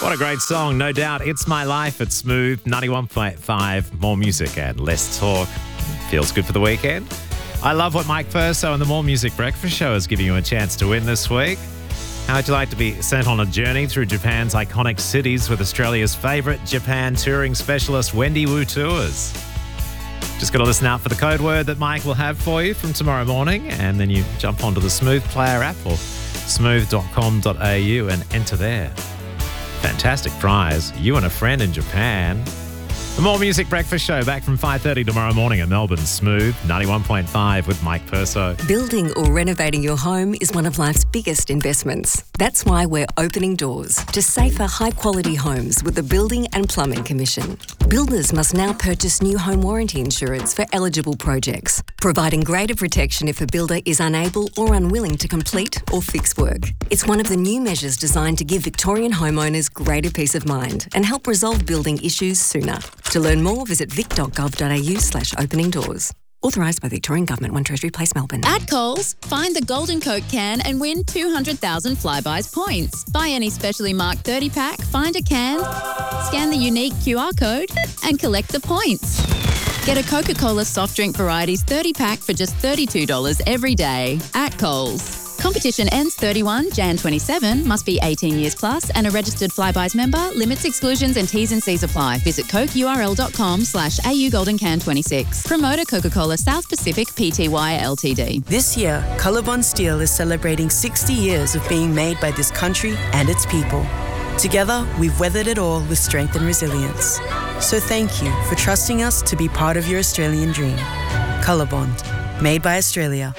What a great song. No doubt. It's My Life. It's Smooth. 91.5. More music and less talk. Feels good for the weekend. I love what Mike Perso and the More Music Breakfast Show is giving you a chance to win this week. How would you like to be sent on a journey through Japan's iconic cities with Australia's favourite Japan touring specialist, Wendy Wu Tours? Just got to listen out for the code word that Mike will have for you from tomorrow morning, and then you jump onto the Smooth Player app or smooth.com.au and enter there. Fantastic prize. You and a friend in Japan. The More Music Breakfast Show back from 5:30 tomorrow morning at Melbourne. Smooth 91.5 with Mike Perso. Building or renovating your home is one of life's biggest investments. That's why we're opening doors to safer, high-quality homes with the Building and Plumbing Commission. Builders must now purchase new home warranty insurance for eligible projects, providing greater protection if a builder is unable or unwilling to complete or fix work. It's one of the new measures designed to give Victorian homeowners greater peace of mind and help resolve building issues sooner. To learn more, visit vic.gov.au/opening doors. Authorised by Victorian Government, 1 Treasury Place, Melbourne. At Coles, find the Golden Coke can and win 200,000 Flybuys points. Buy any specially marked 30-pack, find a can, scan the unique QR code and collect the points. Get a Coca-Cola soft drink varieties 30-pack for just $32 every day at Coles. Competition ends 31 Jan 27, must be 18 years plus and a registered Flybuys member. Limits, exclusions and T's and C's apply. Visit cokeurl.com/AU Golden Can 26. Promoter Coca-Cola South Pacific Pty Ltd. This year, Colorbond Steel is celebrating 60 years of being made by this country and its people. Together, we've weathered it all with strength and resilience. So thank you for trusting us to be part of your Australian dream. Colorbond, made by Australia.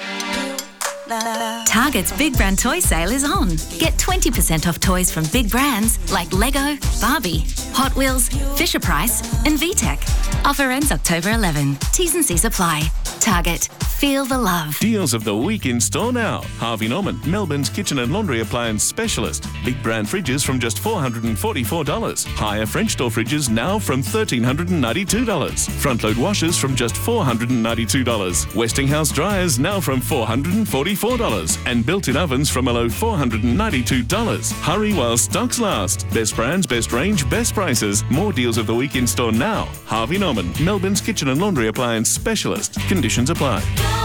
Target's Big Brand Toy Sale is on. Get 20% off toys from big brands like Lego, Barbie, Hot Wheels, Fisher-Price and VTech. Offer ends October 11. T's and C's apply. Target. Feel the love. Deals of the week in store now. Harvey Norman, Melbourne's kitchen and laundry appliance specialist. Big brand fridges from just $444. Higher French door fridges now from $1,392. Front load washers from just $492. Westinghouse dryers now from $444. And built-in ovens from a low $492. Hurry while stocks last. Best brands, best range, best prices. More deals of the week in store now. Harvey Norman, Melbourne's kitchen and laundry appliance specialist. Conditions apply.